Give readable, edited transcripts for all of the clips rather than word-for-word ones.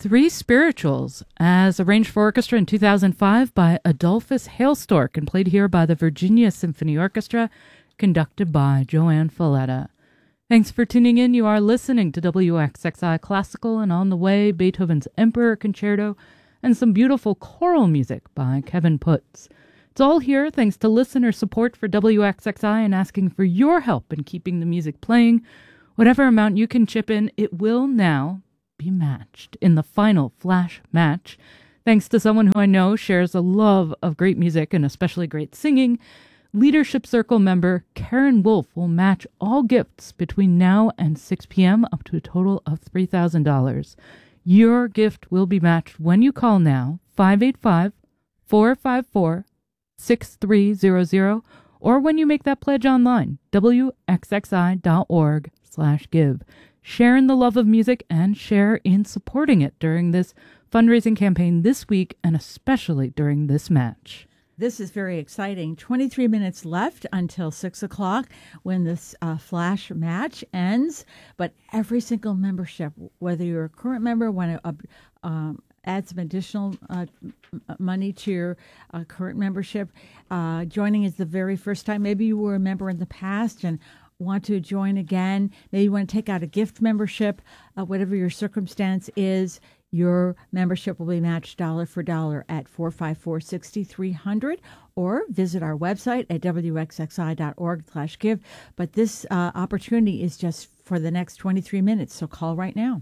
Three Spirituals, as arranged for orchestra in 2005 by Adolphus Hailstork and played here by the Virginia Symphony Orchestra, conducted by Joanne Falletta. Thanks for tuning in. You are listening to WXXI Classical, and on the way, Beethoven's Emperor Concerto and some beautiful choral music by Kevin Putz. It's all here thanks to listener support for WXXI and asking for your help in keeping the music playing. Whatever amount you can chip in, it will now be matched in the final flash match. Thanks to someone who I know shares a love of great music and especially great singing, Leadership Circle member Karen Wolf will match all gifts between now and 6 p.m. up to a total of $3,000. Your gift will be matched when you call now, 585-454-6300, or when you make that pledge online, wxxi.org/give. Share in the love of music and share in supporting it during this fundraising campaign this week and especially during this match. This is very exciting. 23 minutes left until 6 o'clock when this flash match ends. But every single membership, whether you're a current member, want to add some additional money to your current membership, joining is the very first time. Maybe you were a member in the past and want to join again. Maybe you want to take out a gift membership. Whatever your circumstance is, your membership will be matched dollar for dollar at 454-6300, or visit our website at wxxi.org/give. But this opportunity is just for the next 23 minutes, so call right now.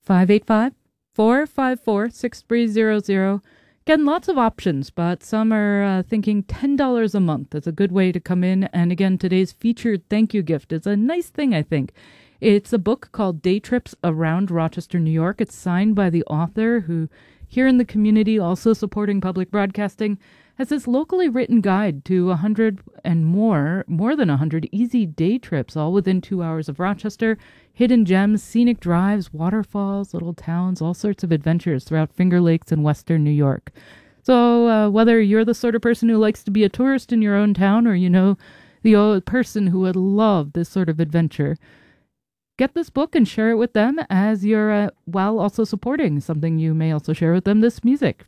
585-454-6300. Again, lots of options, but some are thinking $10 a month is a good way to come in. And again, today's featured thank you gift is a nice thing, I think. It's a book called Day Trips Around Rochester, New York. It's signed by the author who, here in the community, also supporting public broadcasting, has this locally written guide to 100 and more than 100 easy day trips, all within 2 hours of Rochester. Hidden gems, scenic drives, waterfalls, little towns, all sorts of adventures throughout Finger Lakes and western New York. So whether you're the sort of person who likes to be a tourist in your own town or you know the old person who would love this sort of adventure, get this book and share it with them as you're, while also supporting something you may also share with them, this music.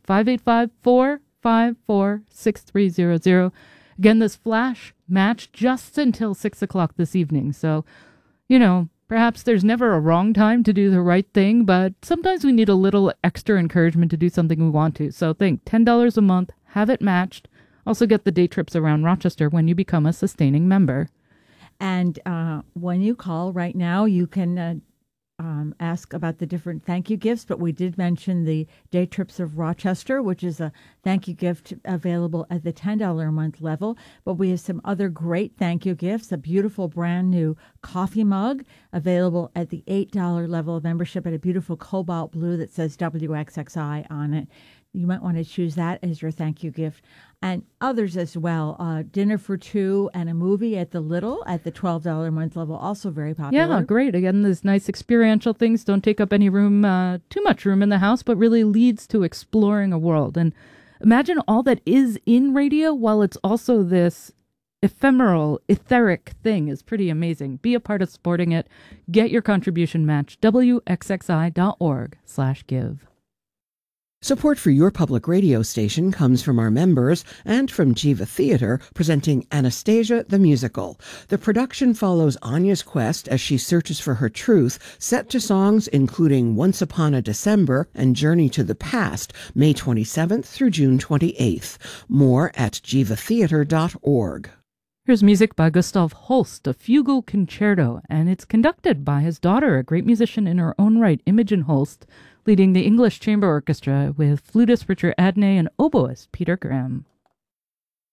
585-454-6300. Again, this flash match just until 6 o'clock this evening. So, you know, perhaps there's never a wrong time to do the right thing, but sometimes we need a little extra encouragement to do something we want to. So think $10 a month, have it matched. Also get the day trips around Rochester when you become a sustaining member. And when you call right now, you can ask about the different thank you gifts. But we did mention the Day Trips of Rochester, which is a thank you gift available at the $10 a month level. But we have some other great thank you gifts, a beautiful brand new coffee mug available at the $8 level of membership at a beautiful cobalt blue that says WXXI on it. You might want to choose that as your thank you gift. And others as well. Dinner for two and a movie at the Little at the $12 a month level, also very popular. Yeah, great. Again, these nice experiential things don't take up any room, too much room in the house, but really leads to exploring a world. And imagine all that is in radio while it's also this ephemeral, etheric thing is pretty amazing. Be a part of supporting it. Get your contribution matched. WXXI.org/give. Support for your public radio station comes from our members and from Jiva Theater, presenting Anastasia the Musical. The production follows Anya's quest as she searches for her truth, set to songs including Once Upon a December and Journey to the Past, May 27th through June 28th. More at jivatheater.org. Here's music by Gustav Holst, a fugal concerto, and it's conducted by his daughter, a great musician in her own right, Imogen Holst, leading the English Chamber Orchestra with flutist Richard Adney and oboist Peter Graham.